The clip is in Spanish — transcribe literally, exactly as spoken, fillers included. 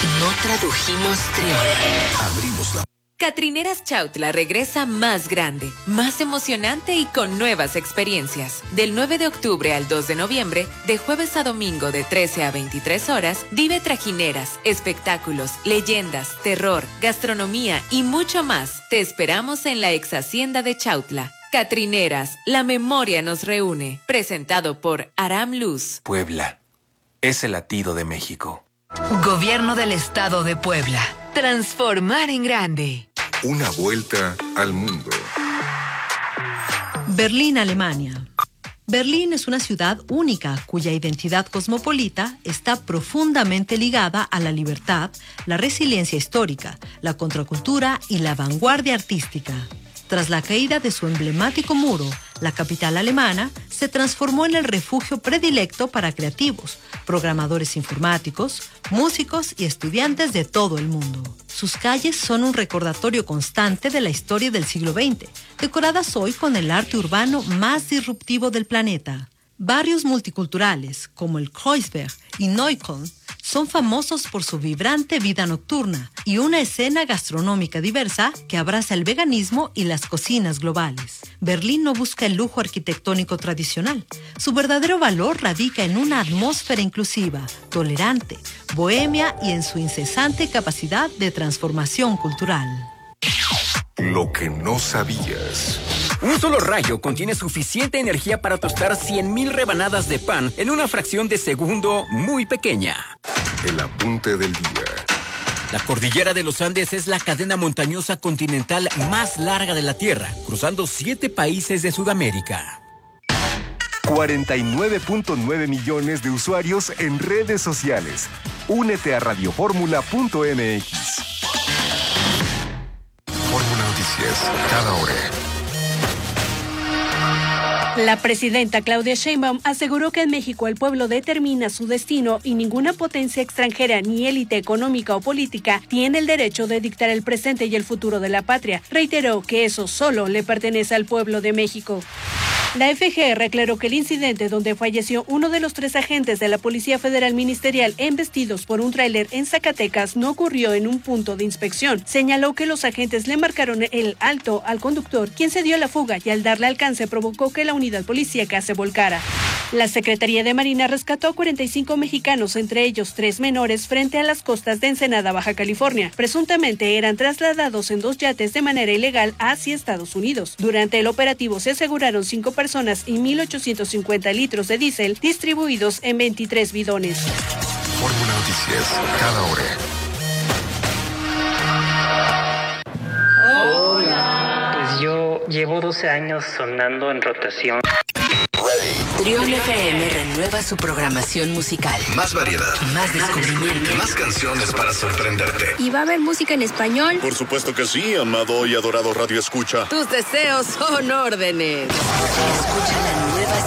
No tradujimos trión. Abrimos la... Catrineras Chautla regresa más grande, más emocionante y con nuevas experiencias. Del nueve de octubre al dos de noviembre, de jueves a domingo de trece a veintitrés horas, vive trajineras, espectáculos, leyendas, terror, gastronomía y mucho más. Te esperamos en la ex hacienda de Chautla. Catrineras, la memoria nos reúne. Presentado por Aram Luz. Puebla es el latido de México. Gobierno del Estado de Puebla. Transformar en grande. Una vuelta al mundo. Berlín, Alemania. Berlín es una ciudad única cuya identidad cosmopolita está profundamente ligada a la libertad, la resiliencia histórica, la contracultura y la vanguardia artística. Tras la caída de su emblemático muro, la capital alemana se transformó en el refugio predilecto para creativos, programadores informáticos, músicos y estudiantes de todo el mundo. Sus calles son un recordatorio constante de la historia del siglo veinte, decoradas hoy con el arte urbano más disruptivo del planeta. Barrios multiculturales, como el Kreuzberg y Neukölln, son famosos por su vibrante vida nocturna y una escena gastronómica diversa que abraza el veganismo y las cocinas globales. Berlín no busca el lujo arquitectónico tradicional. Su verdadero valor radica en una atmósfera inclusiva, tolerante, bohemia y en su incesante capacidad de transformación cultural. Lo que no sabías. Un solo rayo contiene suficiente energía para tostar cien mil rebanadas de pan en una fracción de segundo muy pequeña. El apunte del día. La cordillera de los Andes es la cadena montañosa continental más larga de la Tierra, cruzando siete países de Sudamérica. cuarenta y nueve punto nueve millones de usuarios en redes sociales. Únete a radioformula punto m x. Fórmula Noticias, cada hora. La presidenta Claudia Sheinbaum aseguró que en México el pueblo determina su destino y ninguna potencia extranjera ni élite económica o política tiene el derecho de dictar el presente y el futuro de la patria. Reiteró que eso solo le pertenece al pueblo de México. La F G R aclaró que el incidente donde falleció uno de los tres agentes de la Policía Federal Ministerial embestidos por un tráiler en Zacatecas no ocurrió en un punto de inspección. Señaló que los agentes le marcaron el alto al conductor, quien se dio a la fuga y al darle alcance provocó que la unidad policíaca se volcara. La Secretaría de Marina rescató a cuarenta y cinco mexicanos, entre ellos tres menores, frente a las costas de Ensenada, Baja California. Presuntamente eran trasladados en dos yates de manera ilegal hacia Estados Unidos. Durante el operativo se aseguraron cinco personas personas y mil ochocientos cincuenta litros de diésel distribuidos en veintitrés bidones. Fórmula Noticias, cada hora. Hola. Pues yo llevo doce años sonando en rotación. Trión F M renueva su programación musical. Más variedad. Más descubrimiento. Más canciones para sorprenderte. ¿Y va a haber música en español? Por supuesto que sí, amado y adorado Radio Escucha. Tus deseos son órdenes. Escucha la nueva